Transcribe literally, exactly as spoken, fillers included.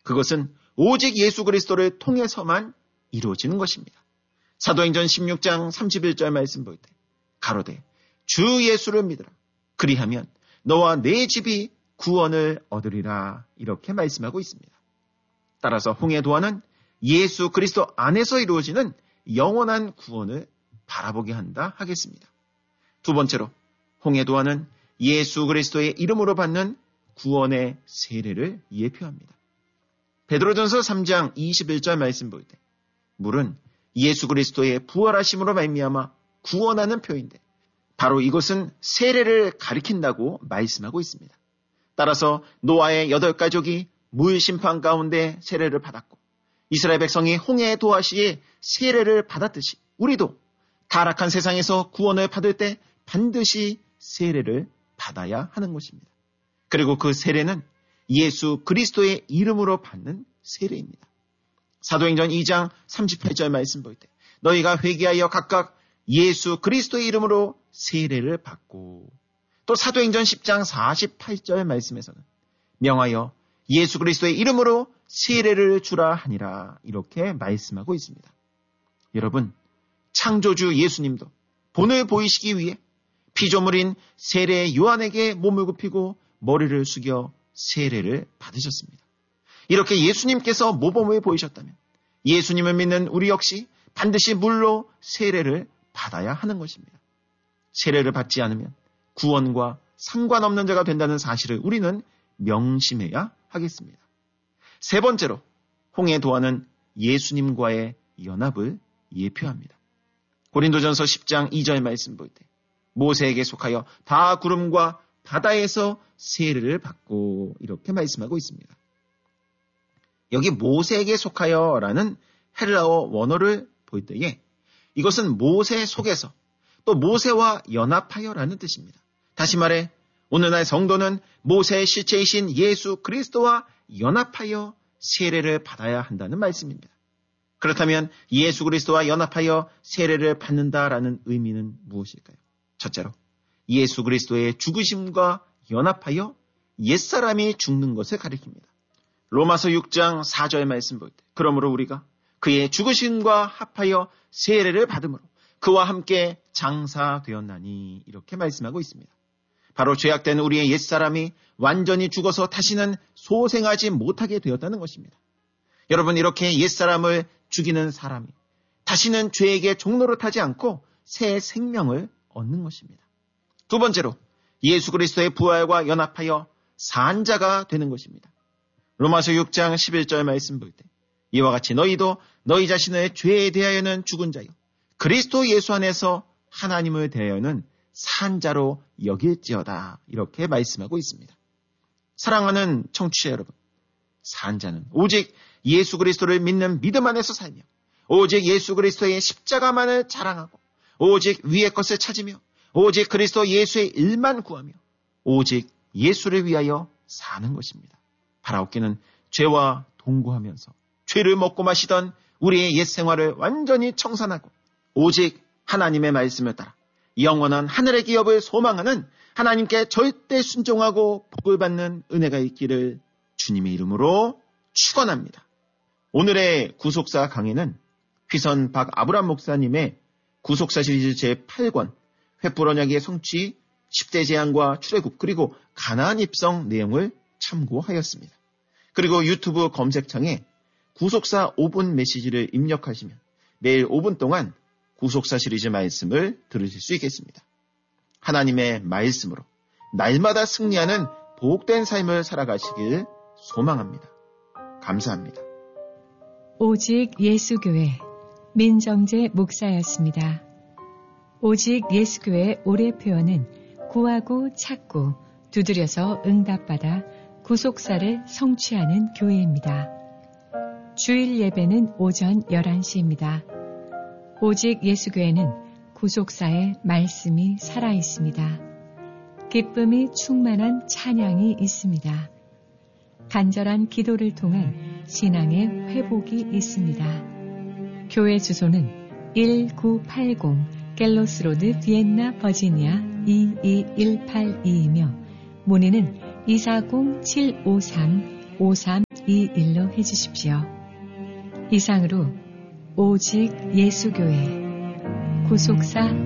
그것은 오직 예수 그리스도를 통해서만 이루어지는 것입니다. 사도행전 십육 장 삼십일 절 말씀 볼 때 가로되 주 예수를 믿으라. 그리하면 너와 내 집이 구원을 얻으리라. 이렇게 말씀하고 있습니다. 따라서 홍해도화는 예수 그리스도 안에서 이루어지는 영원한 구원을 바라보게 한다 하겠습니다. 두 번째로 홍해도화는 예수 그리스도의 이름으로 받는 구원의 세례를 예표합니다. 베드로전서 삼 장 이십일 절 말씀 볼 때 물은 예수 그리스도의 부활하심으로 말미암아 구원하는 표인데 바로 이것은 세례를 가리킨다고 말씀하고 있습니다. 따라서 노아의 여덟 가족이 물 심판 가운데 세례를 받았고 이스라엘 백성이 홍해 도화 시에 세례를 받았듯이 우리도 타락한 세상에서 구원을 받을 때 반드시 세례를 받아야 하는 것입니다. 그리고 그 세례는 예수 그리스도의 이름으로 받는 세례입니다. 사도행전 이 장 삼십팔 절 말씀 볼 때 너희가 회개하여 각각 예수 그리스도의 이름으로 세례를 받고 또 사도행전 십 장 사십팔 절 말씀에서는 명하여 예수 그리스도의 이름으로 세례를 주라 하니라 이렇게 말씀하고 있습니다. 여러분, 창조주 예수님도 본을 보이시기 위해 피조물인 세례 요한에게 몸을 굽히고 머리를 숙여 세례를 받으셨습니다. 이렇게 예수님께서 모범을 보이셨다면 예수님을 믿는 우리 역시 반드시 물로 세례를 받아야 하는 것입니다. 세례를 받지 않으면 구원과 상관없는 자가 된다는 사실을 우리는 명심해야 하겠습니다. 세 번째로 홍해 도화는 예수님과의 연합을 예표합니다. 고린도전서 십 장 이 절 말씀 볼 때 모세에게 속하여 다 구름과 바다에서 세례를 받고 이렇게 말씀하고 있습니다. 여기 모세에게 속하여라는 헬라어 원어를 볼 때에 이것은 모세 속에서 또 모세와 연합하여라는 뜻입니다. 다시 말해 오늘날 성도는 모세의 실체이신 예수 그리스도와 연합하여 세례를 받아야 한다는 말씀입니다. 그렇다면 예수 그리스도와 연합하여 세례를 받는다라는 의미는 무엇일까요? 첫째로 예수 그리스도의 죽으심과 연합하여 옛사람이 죽는 것을 가리킵니다. 로마서 육 장 사 절 말씀 볼 때 그러므로 우리가 그의 죽으심과 합하여 세례를 받음으로 그와 함께 장사되었나니 이렇게 말씀하고 있습니다. 바로 죄악된 우리의 옛사람이 완전히 죽어서 다시는 소생하지 못하게 되었다는 것입니다. 여러분, 이렇게 옛사람을 죽이는 사람이 다시는 죄에게 종노릇하지 않고 새 생명을 얻는 것입니다. 두 번째로 예수 그리스도의 부활과 연합하여 산자가 되는 것입니다. 로마서 육 장 십일 절 말씀 볼 때 이와 같이 너희도 너희 자신의 죄에 대하여는 죽은 자요 그리스도 예수 안에서 하나님을 대하여는 산자로 여길지어다 이렇게 말씀하고 있습니다. 사랑하는 청취자 여러분, 산자는 오직 예수 그리스도를 믿는 믿음 안에서 살며 오직 예수 그리스도의 십자가만을 자랑하고 오직 위의 것을 찾으며 오직 그리스도 예수의 일만 구하며 오직 예수를 위하여 사는 것입니다. 바라옵기는 죄와 동거하면서 죄를 먹고 마시던 우리의 옛 생활을 완전히 청산하고 오직 하나님의 말씀을 따라 영원한 하늘의 기업을 소망하는 하나님께 절대 순종하고 복을 받는 은혜가 있기를 주님의 이름으로 축원합니다. 오늘의 구속사 강의는 휘선 박아브람 목사님의 구속사 시리즈 제팔 권 횃불 언약의 성취, 십 대 재앙과 출애굽 그리고 가나안 입성 내용을 참고하였습니다. 그리고 유튜브 검색창에 구속사 오 분 메시지를 입력하시면 매일 오 분 동안 구속사 시리즈 말씀을 들으실 수 있겠습니다. 하나님의 말씀으로 날마다 승리하는 복된 삶을 살아가시길 소망합니다. 감사합니다. 오직 예수교회 민정재 목사였습니다. 오직 예수교회 올해 표어는 구하고 찾고 두드려서 응답받아 구속사를 성취하는 교회입니다. 주일 예배는 오전 열한 시입니다. 오직 예수교회는 구속사의 말씀이 살아있습니다. 기쁨이 충만한 찬양이 있습니다. 간절한 기도를 통한 신앙의 회복이 있습니다. 교회 주소는 천구백팔십 갤로스로드 비엔나 버지니아 이이일팔이이며 문의는 이사공 칠오삼 오삼 이 일로 해주십시오. 이상으로 오직 예수교회 구속사